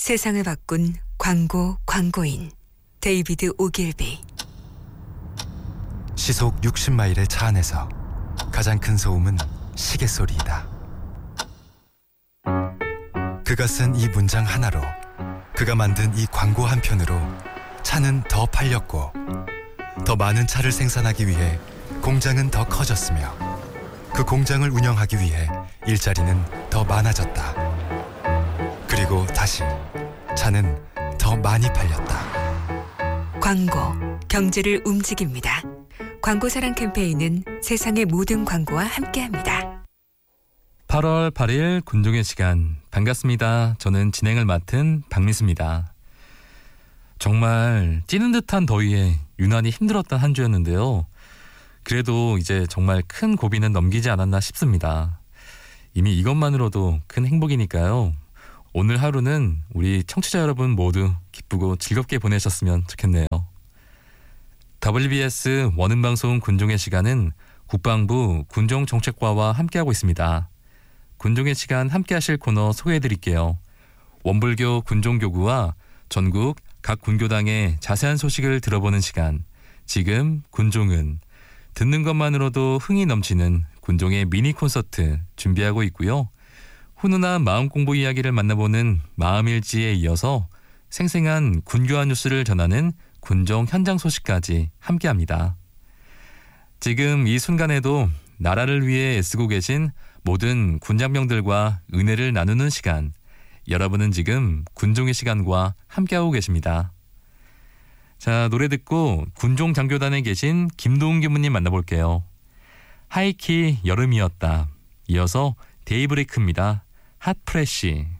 세상을 바꾼 광고인 데이비드 오길비. 시속 60마일의 차 안에서 가장 큰 소음은 시계 소리이다. 그가 쓴 이 문장 하나로, 그가 만든 이 광고 한 편으로 차는 더 팔렸고, 더 많은 차를 생산하기 위해 공장은 더 커졌으며, 그 공장을 운영하기 위해 일자리는 더 많아졌다. 그리고 다시 차는 더 많이 팔렸다. 광고, 경제를 움직입니다. 광고사랑 캠페인은 세상의 모든 광고와 함께합니다. 8월 8일 군종의 시간, 반갑습니다. 저는 진행을 맡은 박민수입니다. 정말 찌는 듯한 더위에 유난히 힘들었던 한 주였는데요. 그래도 이제 정말 큰 고비는 넘기지 않았나 싶습니다. 이미 이것만으로도 큰 행복이니까요. 오늘 하루는 우리 청취자 여러분 모두 기쁘고 즐겁게 보내셨으면 좋겠네요. WBS 원음방송 군종의 시간은 국방부 군종정책과와 함께하고 있습니다. 군종의 시간 함께하실 코너 소개해드릴게요. 원불교 군종교구와 전국 각 군교당의 자세한 소식을 들어보는 시간, 지금 군종은 듣는 것만으로도 흥이 넘치는 군종의 미니 콘서트 준비하고 있고요. 훈훈한 마음 공부 이야기를 만나보는 마음일지에 이어서 생생한 군교화 뉴스를 전하는 군종 현장 소식까지 함께합니다. 지금 이 순간에도 나라를 위해 애쓰고 계신 모든 군장병들과 은혜를 나누는 시간, 여러분은 지금 군종의 시간과 함께하고 계십니다. 자, 노래 듣고 군종 장교단에 계신 김도훈 교무님 만나볼게요. 하이키 여름이었다. 이어서 데이브레이크입니다. 핫프레쉬.